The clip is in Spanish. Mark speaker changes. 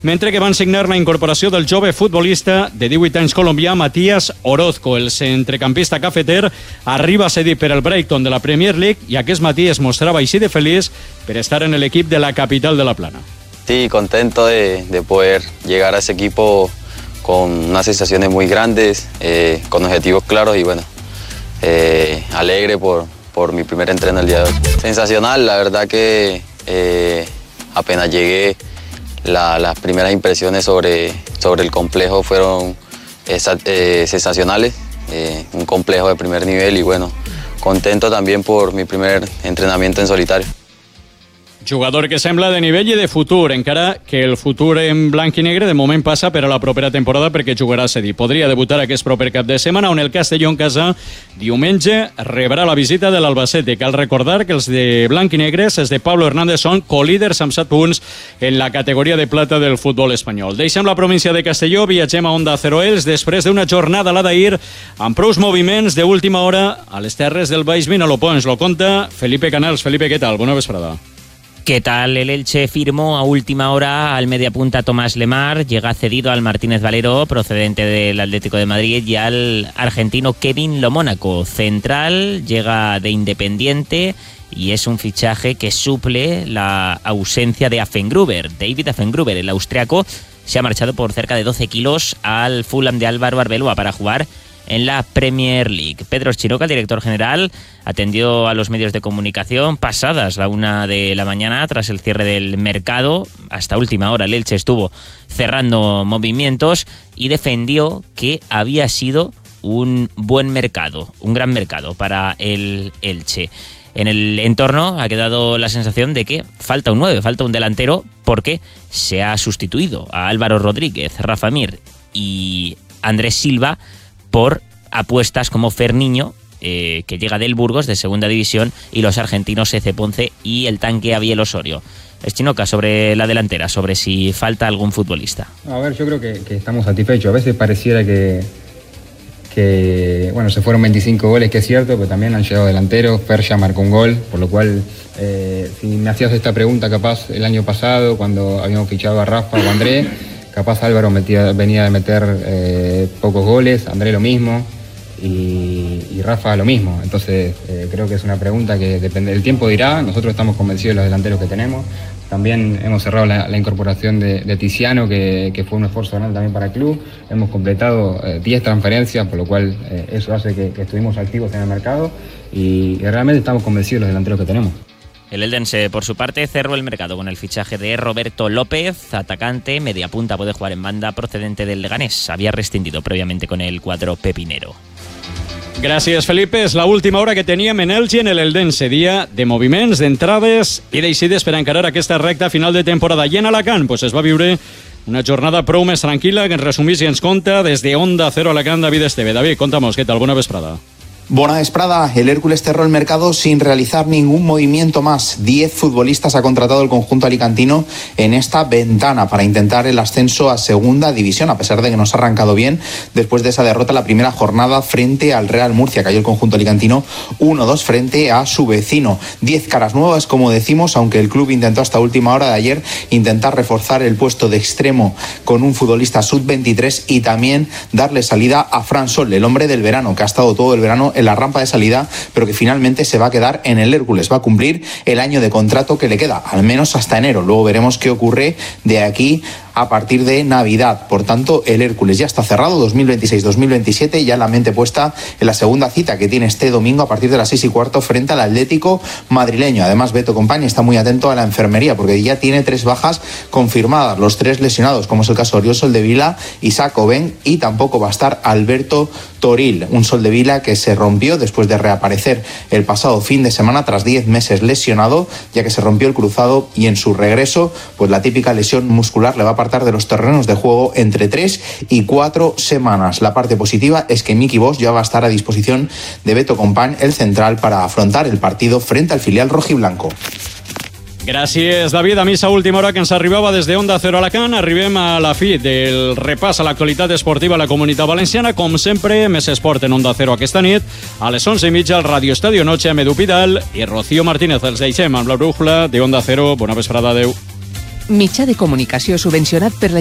Speaker 1: Mentre que van signar la incorporació del jove futbolista de 18 anys colombià Matías Orozco. El centrecampista cafeter arriba cedit per el Brighton de la Premier League i aquest matí es mostrava així de feliç per estar en el equip de la capital de la Plana.
Speaker 2: Sí, contento de poder llegar a ese equipo con unas sensaciones muy grandes, con objetivos claros y bueno, alegre por mi primer entreno el día de hoy. Sensacional, la verdad que apenas llegué, las primeras impresiones sobre el complejo fueron sensacionales, un complejo de primer nivel y bueno, contento también por mi primer entrenamiento en solitario.
Speaker 1: Jugador que sembla de nivell i de futur, encara que el futur en blanc i negre de moment passa per a la propera temporada perquè jugarà cedit. Podria debutar aquest proper cap de setmana on el Castelló en casa diumenge rebrà la visita de l'Albacete. Cal recordar que els de blanc i negres, els de Pablo Hernández, són colíders amb 7 punts en la categoria de plata del futbol espanyol. Deixem la província de Castelló, viatgem a Onda Cero Elx després d'una jornada, la d'ahir, amb prous moviments d'última hora a les terres del Baix Vinalopó. Ens lo conta Felipe Canals. Felipe, què tal? Bona vesprada.
Speaker 3: ¿Qué tal? El Elche firmó a última hora al mediapunta Tomás Lemar, llega cedido al Martínez Valero, procedente del Atlético de Madrid, y al argentino Kevin Lomónaco, central, llega de Independiente y es un fichaje que suple la ausencia de Affengruber. David Affengruber, el austriaco, se ha marchado por cerca de 12 kilos al Fulham de Álvaro Arbeloa para jugar en la Premier League. Pedro Schinoca, el director general, atendió a los medios de comunicación pasadas la 1 de la mañana tras el cierre del mercado. Hasta última hora el Elche estuvo cerrando movimientos y defendió que había sido un buen mercado, un gran mercado para el Elche. En el entorno ha quedado la sensación de que falta un 9, falta un delantero, porque se ha sustituido a Álvaro Rodríguez, Rafa Mir y Andrés Silva por apuestas como Ferniño, que llega del Burgos, de segunda división, y los argentinos Ece Ponce y el tanque Abiel Osorio. Schinoca, sobre la delantera, sobre si falta algún futbolista.
Speaker 4: A ver, yo creo que estamos satisfechos. A veces pareciera que bueno, se fueron 25 goles, que es cierto, pero también han llegado delanteros. Fer ya marcó un gol, por lo cual, si me hacías esta pregunta capaz el año pasado, cuando habíamos fichado a Rafa o André, capaz Álvaro venía de meter pocos goles, André lo mismo y Rafa lo mismo. Entonces creo que es una pregunta que depende, el tiempo dirá. Nosotros estamos convencidos de los delanteros que tenemos. También hemos cerrado la incorporación de Tiziano, que fue un esfuerzo grande también para el club. Hemos completado 10 transferencias, por lo cual eso hace que estuvimos activos en el mercado y realmente estamos convencidos de los delanteros que tenemos.
Speaker 3: El Eldense, por su parte, cerró el mercado con el fichaje de Roberto López, atacante, mediapunta, puede jugar en banda, procedente del Leganés. Había rescindido previamente con el cuadro pepinero.
Speaker 1: Gràcies, Felipe. És l'última hora que teníem en Elche en l'Eldense. Dia de moviments, d'entrades i d'eixides per encarar aquesta recta final de temporada. I en Alacant es va viure una jornada prou més tranquil·la, que ens resumís i ens conta des de Onda Cero Alacant, David Esteve. David, contamos, ¿qué tal? Bona vesprada.
Speaker 5: Buena vesprada. El Hércules cerró el mercado sin realizar ningún movimiento más. 10 futbolistas ha contratado el conjunto alicantino en esta ventana para intentar el ascenso a segunda división, a pesar de que nos ha arrancado bien después de esa derrota la primera jornada frente al Real Murcia. Cayó el conjunto alicantino 1-2 frente a su vecino. 10 caras nuevas, como decimos, aunque el club intentó hasta última hora de ayer intentar reforzar el puesto de extremo con un futbolista sub-23 y también darle salida a Fran Sol, el hombre del verano, que ha estado todo el verano en la rampa de salida, pero que finalmente se va a quedar en el Hércules. Va a cumplir el año de contrato que le queda, al menos hasta enero. Luego veremos qué ocurre de aquí a partir de Navidad. Por tanto, el Hércules ya está cerrado, 2026-2027, ya la mente puesta en la segunda cita que tiene este domingo a partir de las 6:15 frente al Atlético madrileño. Además, Beto Company está muy atento a la enfermería porque ya tiene 3 bajas confirmadas, los 3 lesionados, como es el caso de Oriol Soldevila, Isaac Oben, y tampoco va a estar Alberto Toril, un Soldevila que se rompió después de reaparecer el pasado fin de semana tras 10 meses lesionado, ya que se rompió el cruzado, y en su regreso, pues la típica lesión muscular le va a apartar de los terrenos de juego entre 3 y 4 semanas. La parte positiva es que Miki Bosch ya va a estar a disposición de Beto Company, el central, para afrontar el partido frente al filial rojiblanco.
Speaker 1: Gràcies, David. A missa última hora que ens arribava des de Onda Cero Alacant. Arribem a la fi del repàs a l'actualitat esportiva a la Comunitat Valenciana. Com sempre, més esport en Onda Cero aquesta nit. A les 11:30 al Radio Estadio Noche amb Edu Pidal i Rocío Martínez. Els deixem amb la brújula de Onda Cero. Bona vesprada, adeu.
Speaker 6: mitjà de comunicació subvencionat per la